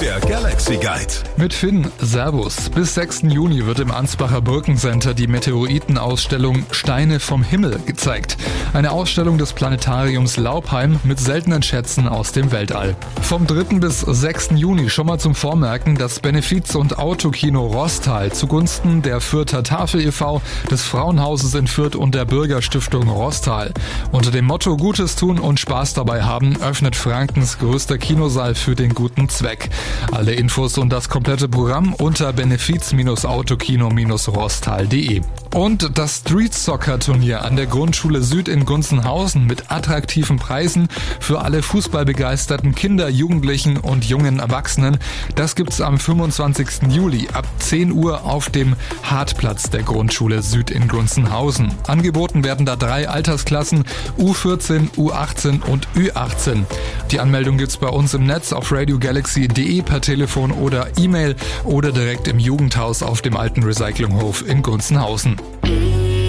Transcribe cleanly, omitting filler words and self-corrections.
Der Galaxy Guide. Mit Finn, Servus. Bis 6. Juni wird im Ansbacher Birkencenter die Meteoritenausstellung Steine vom Himmel gezeigt. Eine Ausstellung des Planetariums Laupheim mit seltenen Schätzen aus dem Weltall. Vom 3. bis 6. Juni schon mal zum Vormerken das Benefiz- und Autokino Roßtal zugunsten der Fürther Tafel e.V., des Frauenhauses in Fürth und der Bürgerstiftung Roßtal. Unter dem Motto Gutes tun und Spaß dabei haben öffnet Frankens größter Kinosaal für den guten Zweck. Alle Infos und das komplette Programm unter benefiz-autokino-rostal.de. Und das Street Soccer Turnier an der Grundschule Süd in Gunzenhausen mit attraktiven Preisen für alle fußballbegeisterten Kinder, Jugendlichen und jungen Erwachsenen. Das gibt's am 25. Juli ab 10 Uhr auf dem Hartplatz der Grundschule Süd in Gunzenhausen. Angeboten werden da 3 Altersklassen, U14, U18 und Ü18. Die Anmeldung gibt's bei uns im Netz auf radiogalaxy.de per Telefon oder E-Mail oder direkt im Jugendhaus auf dem alten Recyclinghof in Gunzenhausen.